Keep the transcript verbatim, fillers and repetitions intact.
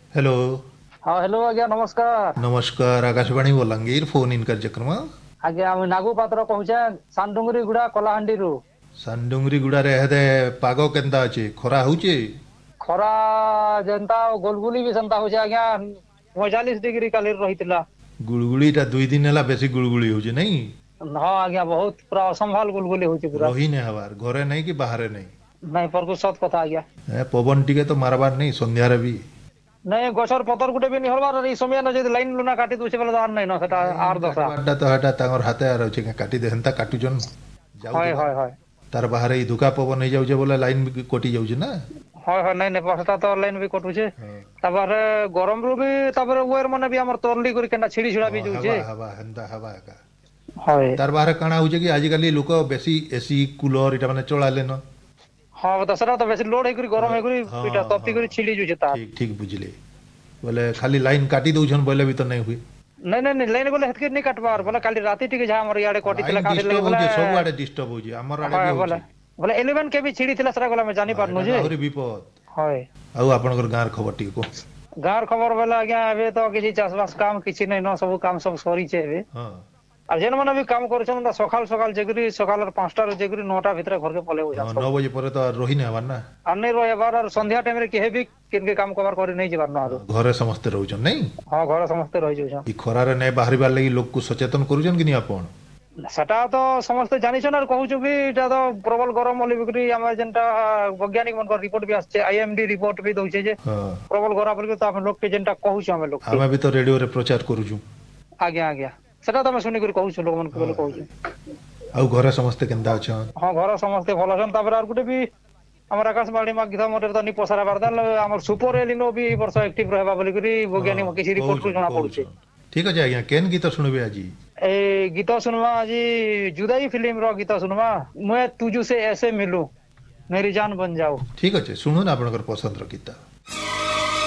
Hello. हाँ hello आज्ञा नमस्कार। नमस्कार, आकाशवाणी बलांगीर फोन इन कार्यक्रम। आज्ञा আমি नागू पात्र कहूचे सानडुंगरी गुड़ा कलाहांडी रु। सानडुंगरी गुड़ारे हेदे पाग केनता अछि? खरा होउचे? खरा जेनता गोलगुली भी सेनता होचे आज्ञा पैंतालीस डिग्री काली रहितला। गुळगुळीटा दुई दिन ହେଲା बेसी गुळगुळी होउचे नहीं? हाँ आज्ञा बहुत पूरा असंभाल गुलगुली होची पूरा। रही नहीं हवार घरे नहीं कि बाहरे नहीं? नहीं पर कुछ सत कथा आज्ञा। ए पवन टिके तो मारबार नहीं संध्यारे भी? नहीं गछर पतर गुटे भी नहीं हलबार ई समय न जदी लाइन लुना काटी दोसे बेला दार नहीं न सेटा आर दशा। काटबारटा तो हटा तांगर हाथे आर अछि काटी दे हंता काटुजन जाउ हाय हाय हाय तार बाहर ई धुका पवन नहीं जाउजे बोले लाइन भी कटि जाउजे ना। हाय हाय नहीं नहीं पछता तो लाइन भी कटुचे। तापर गरम रु भी तापर वेर माने भी हमर तोरली करी केना छिड़ी छिड़ा भी हवा जाउचे। हवा हंता हवा का हाय तार बाहर काना होउचे कि आजिकाली लोक बेसी एसी कूलर इटा माने चलाले न। हाँ दसरा तो बेसी लोड हेकरी गरम हेकरी पीटा तपती करी छिड़ी जुचे तार। ठीक ठीक बुझले बोले खाली लाइन काटी दउछन बोले भी तो नहीं हुए। नहीं नहीं नहीं लाइन बोले हेतके नहीं काटबार बोले काली राती टिके जा हमर याडे कटी तिला काटी डिस्टर्ब लगे बोले होउचे सब आडे डिस्टर्ब होउचे हमर आडे हाय भी बोले होउचे। बोले इलेवन के भी छिड़ी थिला सरा गला में जानि पारनु जे। आहुरी विपद। हाय आउ आपनकर गार खबर टिके को। गार खबर बोले आज्ञा एबे तो किछि चासबास काम किछि नहीं न सब काम सब सरी छे एबे। हां आ जेन माने भी काम करछन त सकाल सकाल जेगरी सकाल पाँचटा रो जेगरी नौटा भीतर घर के पले हो जा। नौ बजे परे तो रही नहीं हवार ना। आ नहीं रहे बार और संध्या टाइम रे केहे भी किनके काम कबार करी नहीं जबार न आरो। घरे समस्त रहउछन नहीं? हां घर समस्त रहि जाउछन। ई खरारे नहीं बाहरिबार लागि लोग को सचेतन करूछन कि नहीं आपण? सेटा तो समस्त जानिछन और कहूछु भी एटा तो प्रबल गरम होली बिकरी हम जेनटा वैज्ञानिक मन रिपोर्ट भी आछे आईएमडी रिपोर्ट भी दउछे जे हां प्रबल गरम बोली तो हम लोग के जेनटा कहूछु हम लोग हमें भी तो रेडियो रे प्रचार करूछु। आज्ञा आज्ञा सेटा तो मैं सुनी करी कहूछु लोग मन के बोले कहूछु। आउ घरे समस्त केनता अछन? हां घर समस्त भल छन तापर और गुटे भी हमर आकाशवाणी मा गीता मोटर तो नि पसारा बारदान हमर सुपर एलिनो भी वर्ष एक्टिव रहबा बोली करी वैज्ञानिक किछि रिपोर्ट रो जना पड़ुछे। ठीक अछि आज्ञा केन गीत सुनबे आजी? ए गीत सुनवा जी जुदाई फिल्म रो गीत सुनवा मैं तुझु से ऐसे मिलूं मेरी जान बन जाओ। ठीक अछि सुनु ना आपनकर पसंद रो गीत।